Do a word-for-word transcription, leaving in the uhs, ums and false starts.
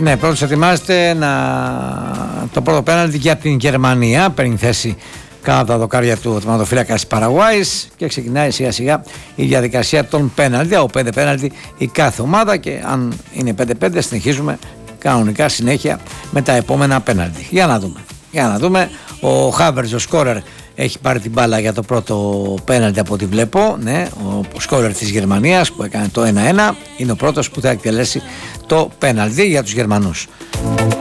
Ναι, πρώτος ετοιμάζεται να... το πρώτο πέναλτι για την Γερμανία. Παίρνει θέση κάτω τα δοκάρια του τερματοφύλακα της Παραγουάης και ξεκινάει σιγά σιγά η διαδικασία των πέναλτι. Από πέντε πέναλτι η κάθε ομάδα, και αν είναι πέντε πέντε συνεχίζουμε κανονικά συνέχεια με τα επόμενα πέναλτι. Για να δούμε. Για να δούμε. Ο Χάβερτς, ο σκόρερ, έχει πάρει την μπάλα για το πρώτο πέναλτι από ό,τι βλέπω. Ναι, ο σκόρερ της Γερμανίας που έκανε το ένα ένα είναι ο πρώτος που θα εκτελέσει το πέναλτι για τους Γερμανούς.